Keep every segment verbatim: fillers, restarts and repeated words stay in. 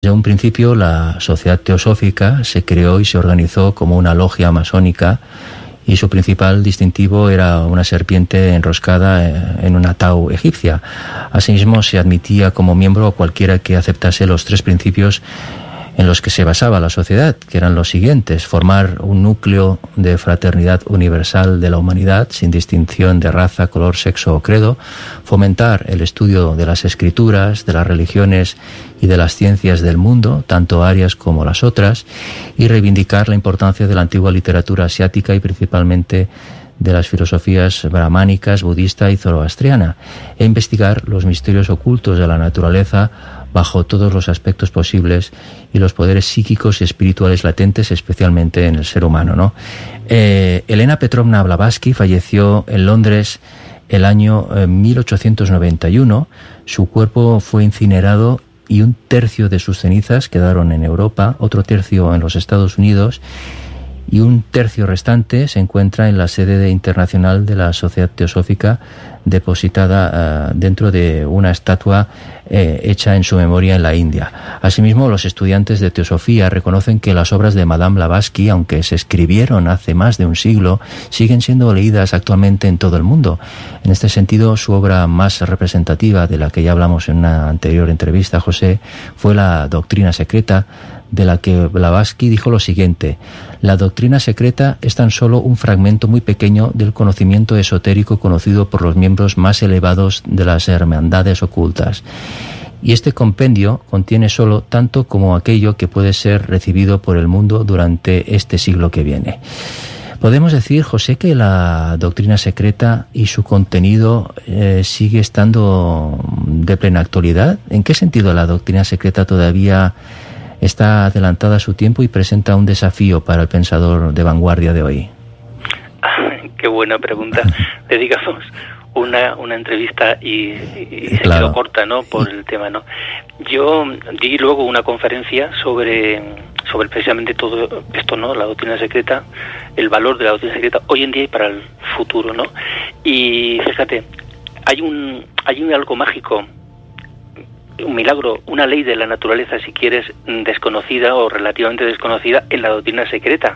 Desde un principio, la Sociedad Teosófica se creó y se organizó como una logia masónica, y su principal distintivo era una serpiente enroscada en una tau egipcia. Asimismo, se admitía como miembro a cualquiera que aceptase los tres principios en los que se basaba la sociedad, que eran los siguientes: formar un núcleo de fraternidad universal de la humanidad, sin distinción de raza, color, sexo o credo; fomentar el estudio de las escrituras, de las religiones y de las ciencias del mundo, tanto arias como las otras; y reivindicar la importancia de la antigua literatura asiática y principalmente de las filosofías brahmánicas, budista y zoroastriana, e investigar los misterios ocultos de la naturaleza bajo todos los aspectos posibles y los poderes psíquicos y espirituales latentes, especialmente en el ser humano, ¿no? Eh, Elena Petrovna Blavatsky falleció en Londres el año eh, mil ochocientos noventa y uno. Su cuerpo fue incinerado y un tercio de sus cenizas quedaron en Europa, otro tercio en los Estados Unidos, y un tercio restante se encuentra en la sede internacional de la Sociedad Teosófica, depositada uh, dentro de una estatua eh, hecha en su memoria en la India. Asimismo, los estudiantes de Teosofía reconocen que las obras de Madame Blavatsky, aunque se escribieron hace más de un siglo, siguen siendo leídas actualmente en todo el mundo. En este sentido, su obra más representativa, de la que ya hablamos en una anterior entrevista, José, fue la Doctrina Secreta, de la que Blavatsky dijo lo siguiente: la doctrina secreta es tan solo un fragmento muy pequeño del conocimiento esotérico conocido por los miembros más elevados de las hermandades ocultas, y este compendio contiene solo tanto como aquello que puede ser recibido por el mundo durante este siglo que viene. ¿Podemos decir, José, que la doctrina secreta y su contenido eh, sigue estando de plena actualidad? ¿En qué sentido la doctrina secreta todavía está adelantada a su tiempo y presenta un desafío para el pensador de vanguardia de hoy? Qué buena pregunta. Dedicamos una una entrevista y, y se claro. quedó corta, ¿no? Por el tema, ¿no? Yo di luego una conferencia sobre sobre precisamente todo esto, ¿no? La doctrina secreta, el valor de la doctrina secreta hoy en día y para el futuro, ¿no? Y fíjate, hay un hay un algo mágico, un milagro, una ley de la naturaleza, si quieres, desconocida o relativamente desconocida en la doctrina secreta.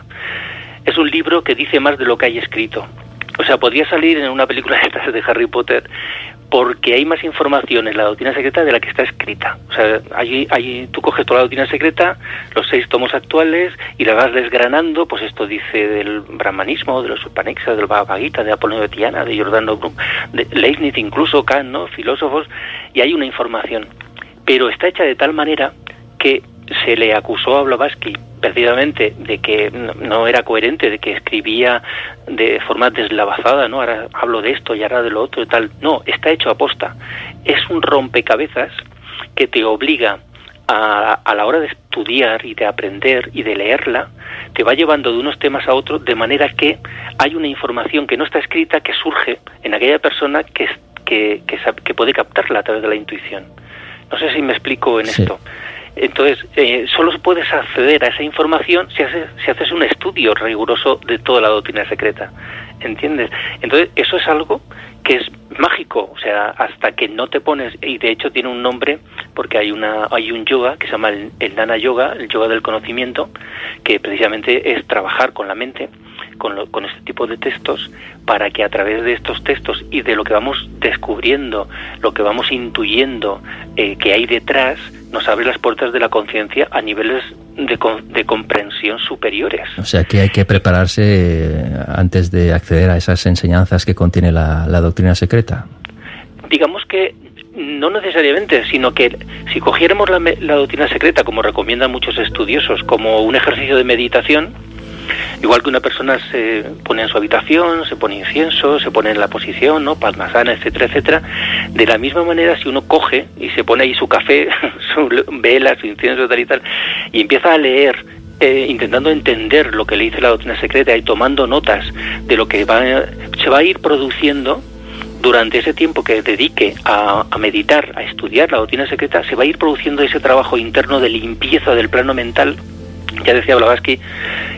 Es un libro que dice más de lo que hay escrito. O sea, podría salir en una película de Harry Potter, porque hay más información en la doctrina secreta de la que está escrita. O sea, allí, allí tú coges toda la doctrina secreta, los seis tomos actuales, y la vas desgranando. Pues esto dice del brahmanismo, de los Upanishads, del Bhagavad Gita, de Apolonio de Tiana, de Giordano Bruno, de Leibniz, incluso Kant, ¿no? Filósofos, y hay una información. Pero está hecha de tal manera que se le acusó a Blavatsky precisamente de que no era coherente, de que escribía de forma deslavazada, ¿no? Ahora hablo de esto y ahora de lo otro y tal. No, está hecho a posta. Es un rompecabezas que te obliga a, a la hora de estudiar y de aprender y de leerla, te va llevando de unos temas a otros, de manera que hay una información que no está escrita, que surge en aquella persona que, que, que, que puede captarla a través de la intuición. No sé si me explico en sí. esto. Entonces, eh, solo puedes acceder a esa información si haces, si haces un estudio riguroso de toda la doctrina secreta, ¿entiendes? Entonces, eso es algo que es mágico, o sea, hasta que no te pones, y de hecho tiene un nombre, porque hay una hay un yoga que se llama el, el Jnana Yoga, el yoga del conocimiento, que precisamente es trabajar con la mente, con, lo, con este tipo de textos, para que a través de estos textos y de lo que vamos descubriendo, lo que vamos intuyendo eh, que hay detrás, nos abre las puertas de la conciencia a niveles de, de comprensión superiores. O sea que hay que prepararse antes de acceder a esas enseñanzas que contiene la, la doctrina secreta. Digamos que no necesariamente, sino que si cogiéramos la, la doctrina secreta, como recomiendan muchos estudiosos, como un ejercicio de meditación, igual que una persona se pone en su habitación, se pone incienso, se pone en la posición, ¿no? Padmasana, etcétera, etcétera. De la misma manera, si uno coge y se pone ahí su café, su vela, su incienso, tal y tal, y empieza a leer, eh, intentando entender lo que le dice la doctrina secreta y tomando notas de lo que va, se va a ir produciendo durante ese tiempo que dedique a, a meditar, a estudiar la doctrina secreta, se va a ir produciendo ese trabajo interno de limpieza del plano mental. Ya decía Blavatsky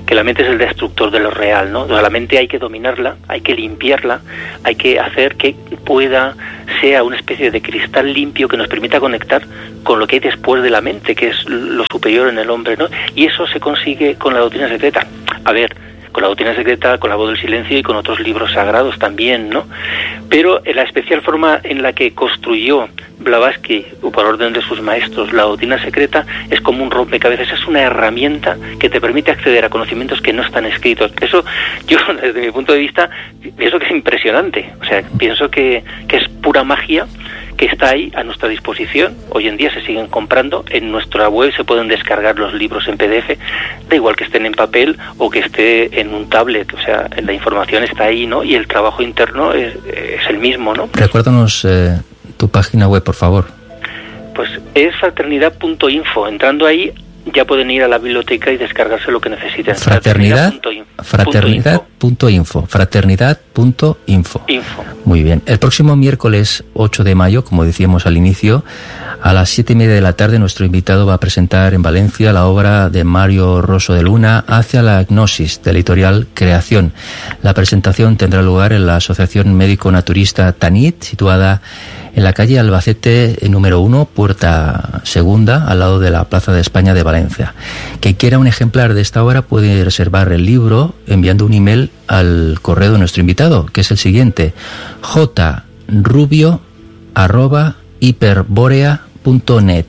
que la mente es el destructor de lo real, ¿no? O sea, la mente hay que dominarla, hay que limpiarla, hay que hacer que pueda, sea una especie de cristal limpio que nos permita conectar con lo que hay después de la mente, que es lo superior en el hombre, ¿no? Y eso se consigue con la doctrina secreta. A ver, con la doctrina secreta, con la voz del silencio y con otros libros sagrados también, ¿no? Pero en la especial forma en la que construyó Blavatsky, por orden de sus maestros, la doctrina secreta es como un rompecabezas, es una herramienta que te permite acceder a conocimientos que no están escritos. Eso, yo desde mi punto de vista, pienso que es impresionante. O sea, pienso que, que es pura magia que está ahí a nuestra disposición. Hoy en día se siguen comprando, en nuestra web se pueden descargar los libros en P D F, da igual que estén en papel o que esté en un tablet, o sea, la información está ahí, ¿no? Y el trabajo interno es, es el mismo, ¿no? Recuérdanos eh, tu página web, por favor. Pues es fraternidad punto info, entrando ahí ya pueden ir a la biblioteca y descargarse lo que necesiten. Fraternidad, fraternidad punto info. Fraternidad punto info. Info. Muy bien. El próximo miércoles ocho de mayo, como decíamos al inicio, a las siete y media de la tarde, nuestro invitado va a presentar en Valencia la obra de Mario Rosso de Luna, Hacia la Gnosis, de la editorial Creación. La presentación tendrá lugar en la Asociación Médico Naturista Tanit, situada en la calle Albacete número uno, puerta segunda, al lado de la Plaza de España de Valencia. Quien quiera un ejemplar de esta obra puede reservar el libro enviando un email al correo de nuestro invitado, que es el siguiente: jrubio arroba hiperborea punto net.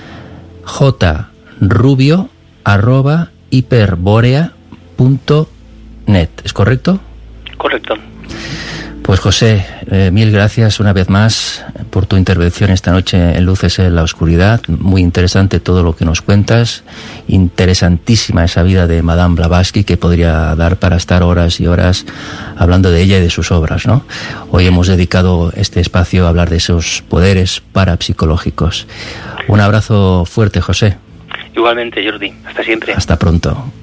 jrubio arroba hiperborea punto net. ¿Es correcto? Correcto. Pues José, eh, mil gracias una vez más por tu intervención esta noche en Luces en la Oscuridad. Muy interesante todo lo que nos cuentas. Interesantísima esa vida de Madame Blavatsky, que podría dar para estar horas y horas hablando de ella y de sus obras, ¿no? Hoy hemos dedicado este espacio a hablar de esos poderes parapsicológicos. Un abrazo fuerte, José. Igualmente, Jordi. Hasta siempre. Hasta pronto.